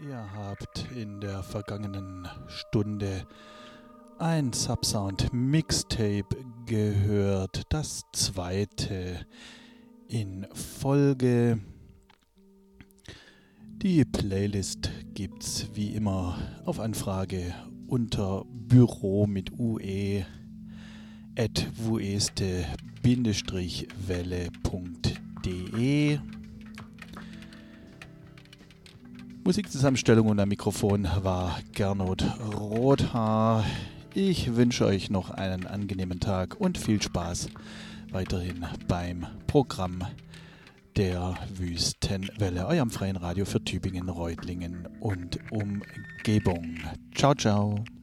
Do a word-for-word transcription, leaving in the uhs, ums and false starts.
Ihr habt in der vergangenen Stunde ein Subsound Mixtape gehört, das zweite in Folge. Die Playlist gibt's wie immer auf Anfrage unter büro mit ue at vueste welle punkt de. Musikzusammenstellung und am Mikrofon war Gernot Rothaar. Ich wünsche euch noch einen angenehmen Tag und viel Spaß weiterhin beim Programm der Wüstenwelle, eurem freien Radio für Tübingen, Reutlingen und Umgebung. Ciao, ciao.